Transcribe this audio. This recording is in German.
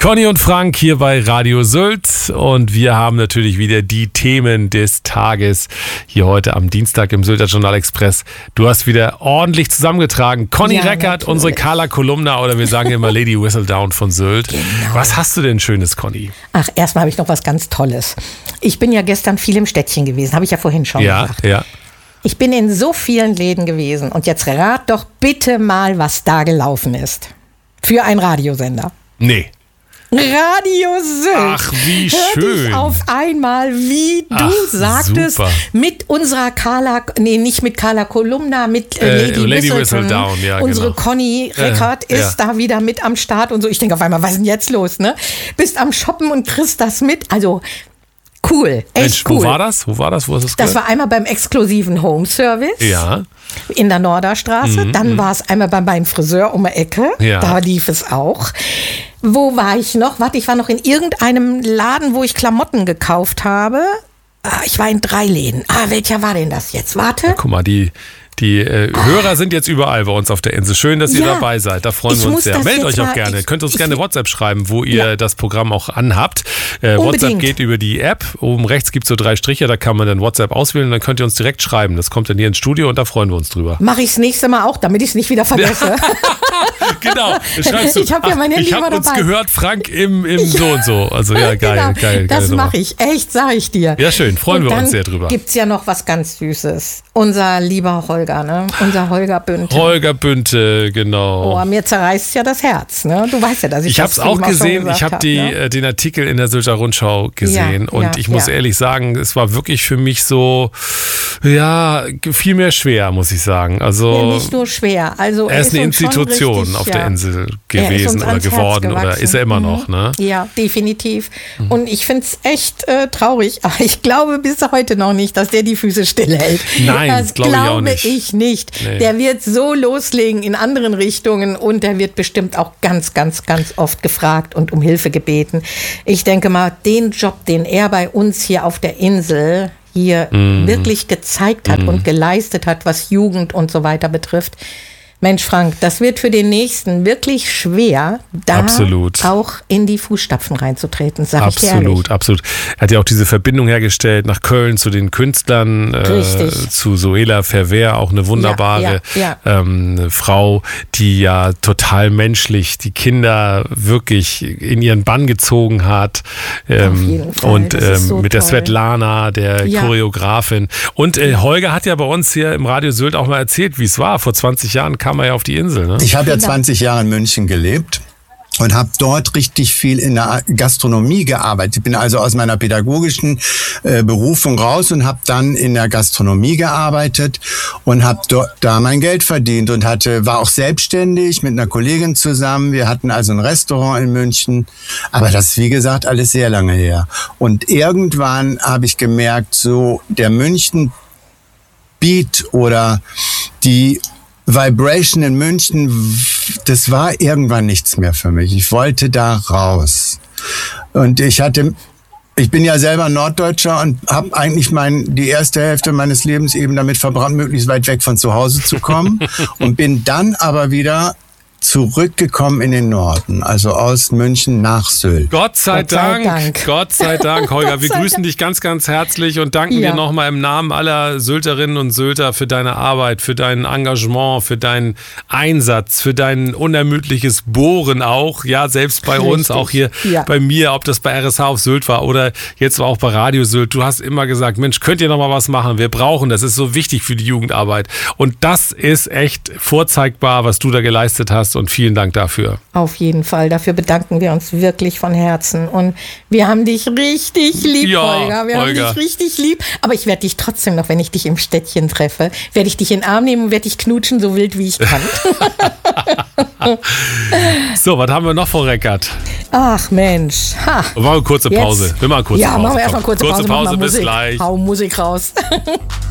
Conny und Frank hier bei Radio Sylt und wir haben natürlich wieder die Themen des Tages hier heute am Dienstag im Sylter Journal Express. Du hast wieder ordentlich zusammengetragen. Conny Reckert, natürlich. Unsere Carla Kolumna oder wir sagen immer Lady Whistledown von Sylt. Genau. Was hast du denn Schönes, Conny? Ach, erstmal habe ich noch was ganz Tolles. Ich bin ja gestern viel im Städtchen gewesen, habe ich ja vorhin schon gesagt. Ja. Ich bin in so vielen Läden gewesen und jetzt rat doch bitte mal, was da gelaufen ist. Für einen Radiosender. Nee. Radio Sylt. Ach, wie schön. Ich auf einmal, wie du sagtest, super. Mit unserer nicht mit Carla Kolumna, mit Lady Whistledown. Ja, unsere genau. Conny Reckert ist da wieder mit am Start und so. Ich denke auf einmal, was ist denn jetzt los, ne? Bist am Shoppen und kriegst das mit. Also, cool, echt Mensch, cool. Wo war das? Wo ist das war einmal beim exklusiven Home Service. Ja. In der Norderstraße. Dann war es einmal bei meinem Friseur um die Ecke. Ja. Da lief es auch. Wo war ich noch? Ich war noch in irgendeinem Laden, wo ich Klamotten gekauft habe. Ich war in 3 Läden. Welcher war denn das jetzt? Warte. Ja, guck mal, die Hörer sind jetzt überall bei uns auf der Insel. Schön, dass ihr dabei seid. Da freuen wir uns sehr. Meldet euch auch gerne. Könnt uns gerne WhatsApp schreiben, wo ihr das Programm auch anhabt. WhatsApp geht über die App. Oben rechts gibt es so 3 Striche, da kann man dann WhatsApp auswählen und dann könnt ihr uns direkt schreiben. Das kommt dann hier ins Studio und da freuen wir uns drüber. Mache ich das nächste Mal auch, damit ich es nicht wieder vergesse. Genau, schreibst du. Ich habe ja mein Handy immer dabei. Ich habe uns gehört, Frank im so und so. Also ja, geil, genau. geil. Das mache ich, echt, sage ich dir. Ja, schön, freuen wir uns sehr drüber. Gibt es ja noch was ganz Süßes. Unser lieber Holger, ne? Unser Holger Bünte. Holger Bünte, genau. Oh, mir zerreißt ja das Herz, ne? Du weißt ja, dass ich das habe es auch gesehen. Ich habe den Artikel in der Sylter Rundschau gesehen und ich muss ehrlich sagen, es war wirklich für mich so, viel mehr schwer, muss ich sagen. Also nicht nur schwer. Also er ist eine Institution auf der Insel gewesen oder geworden oder ist er immer noch, ne? Ja, definitiv. Und ich finde es echt traurig. Ich glaube bis heute noch nicht, dass der die Füße stillhält. Nein, das glaube ich nicht. Nee. Der wird so loslegen in anderen Richtungen und der wird bestimmt auch ganz, ganz, ganz oft gefragt und um Hilfe gebeten. Ich denke mal, den Job, den er bei uns hier auf der Insel hier wirklich gezeigt hat und geleistet hat, was Jugend und so weiter betrifft. Mensch, Frank, das wird für den Nächsten wirklich schwer, da auch in die Fußstapfen reinzutreten, sag ich dir ehrlich. Absolut. Er hat ja auch diese Verbindung hergestellt nach Köln zu den Künstlern, zu Zoela Verweer, auch eine wunderbare Frau, die ja total menschlich die Kinder wirklich in ihren Bann gezogen hat. Auf jeden Fall. Und mit der Svetlana, der Choreografin. Und Holger hat ja bei uns hier im Radio Sylt auch mal erzählt, wie es war. Vor 20 Jahren kam er ja auf die Insel, ne? Ich habe ja 20 Jahre in München gelebt und habe dort richtig viel in der Gastronomie gearbeitet. Ich bin also aus meiner pädagogischen Berufung raus und habe dann in der Gastronomie gearbeitet und habe da mein Geld verdient und war auch selbstständig mit einer Kollegin zusammen. Wir hatten also ein Restaurant in München, aber das ist wie gesagt alles sehr lange her. Und irgendwann habe ich gemerkt, so der München Beat oder die Vibration in München, das war irgendwann nichts mehr für mich. Ich wollte da raus. Und ich bin ja selber Norddeutscher und habe eigentlich die erste Hälfte meines Lebens eben damit verbracht, möglichst weit weg von zu Hause zu kommen. Und bin dann aber wieder zurückgekommen in den Norden, also aus München nach Sylt. Gott sei Dank, Holger. Wir grüßen dich ganz, ganz herzlich und danken dir nochmal im Namen aller Sylterinnen und Sylter für deine Arbeit, für dein Engagement, für deinen Einsatz, für dein unermüdliches Bohren auch. Ja, selbst bei uns, auch hier bei mir, ob das bei RSH auf Sylt war oder jetzt auch bei Radio Sylt. Du hast immer gesagt, Mensch, könnt ihr nochmal was machen? Wir brauchen das. Ist so wichtig für die Jugendarbeit. Und das ist echt vorzeigbar, was du da geleistet hast. Und vielen Dank dafür. Auf jeden Fall. Dafür bedanken wir uns wirklich von Herzen. Und wir haben dich richtig lieb, Holger. Wir haben dich richtig lieb. Aber ich werde dich trotzdem noch, wenn ich dich im Städtchen treffe, werde ich dich in den Arm nehmen und werde dich knutschen, so wild wie ich kann. So, was haben wir noch, Frau Reckert? Ach Mensch. Machen wir eine kurze Pause. Wir machen eine kurze Pause. Machen wir erstmal eine kurze Pause. Bis gleich. Hau Musik raus.